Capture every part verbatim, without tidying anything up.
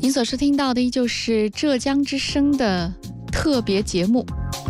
您所收听到的依旧是浙江之声的特别节目。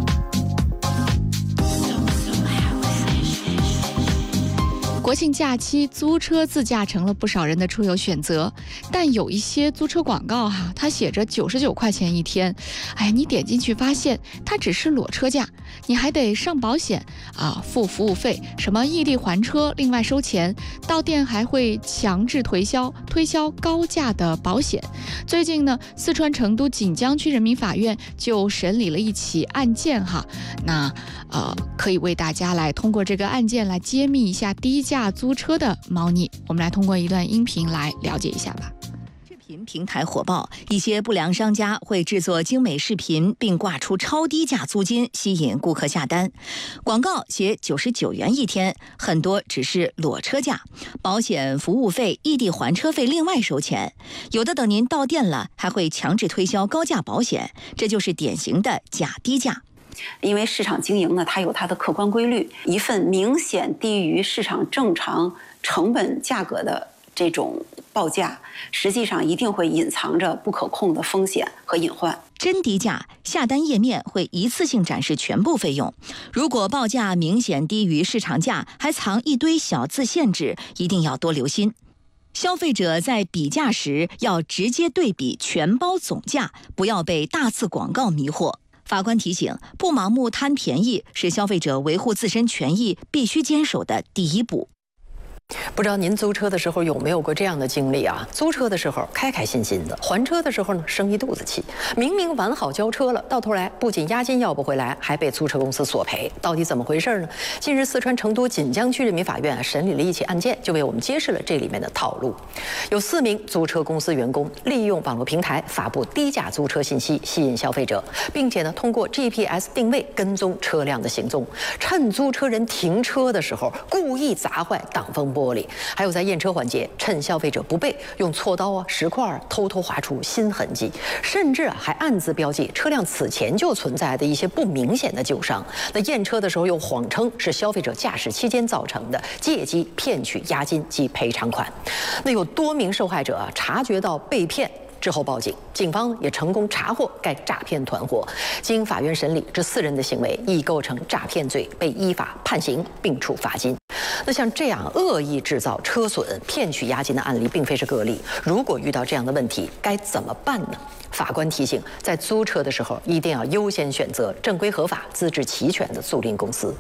国庆假期，租车自驾成了不少人的出游选择，但有一些租车广告哈，它写着九十九块钱一天，哎，你点进去发现它只是裸车价，你还得上保险啊，付服务费，什么异地还车另外收钱，到店还会强制推销推销高价的保险。最近呢，四川成都锦江区人民法院就审理了一起案件哈，那呃，可以为大家来通过这个案件来揭秘一下低价租车的猫腻。我们来通过一段音频来了解一下吧。 视频平台火爆，一些不良商家会制作精美视频，并挂出超低价租金，吸引顾客下单。广告写九十九元一天，很多只是裸车价，保险、服务费、异地还车费另外收钱。有的等您到店了，还会强制推销高价保险，这就是典型的假低价。 因为市场经营呢，它有它的客观规律，一份明显低于市场正常成本价格的这种报价，实际上一定会隐藏着不可控的风险和隐患。 真低价，下单页面会一次性展示全部费用。如果报价明显低于市场价，还藏一堆小字限制，一定要多留心。消费者在比价时要直接对比全包总价，不要被大字广告迷惑。法官提醒，不盲目贪便宜是消费者维护自身权益必须坚守的第一步。 不知道您租车的时候有没有过这样的经历啊？租车的时候开开心心的，还车的时候呢生一肚子气。明明完好交车了，到头来不仅押金要不回来，还被租车公司索赔，到底怎么回事呢？近日，四川成都锦江区人民法院啊审理了一起案件，就为我们揭示了这里面的套路。有四名租车公司员工利用网络平台发布低价租车信息，吸引消费者，并且呢通过 G P S 定位跟踪车辆的行踪，趁租车人停车的时候故意砸坏挡风玻璃。还有在验车环节，趁消费者不备，用锉刀啊、石块啊偷偷划出新痕迹，甚至啊还暗自标记车辆此前就存在的一些不明显的旧伤。那验车的时候又谎称是消费者驾驶期间造成的，借机骗取押金及赔偿款。那有多名受害者啊察觉到被骗之后报警，警方也成功查获该诈骗团伙。经法院审理，这四人的行为已构成诈骗罪，被依法判刑并处罚金。那像这样恶意制造车损、骗取押金的案例并非是个例。如果遇到这样的问题，该怎么办呢？法官提醒，在租车的时候，一定要优先选择正规合法、资质齐全的租赁公司。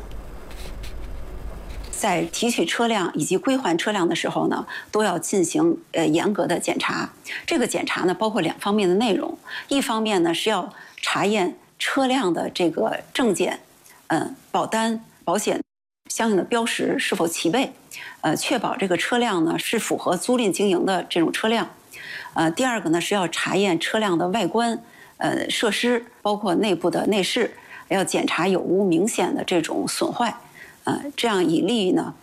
在提取车辆以及归还车辆的时候呢，都要进行呃严格的检查。这个检查呢，包括两方面的内容。一方面呢，是要查验车辆的这个证件、嗯，保单、保险相应的标识是否齐备，呃，确保这个车辆呢是符合租赁经营的这种车辆。呃，第二个呢是要查验车辆的外观、呃设施，包括内部的内饰，要检查有无明显的这种损坏。呃，这样以利于呢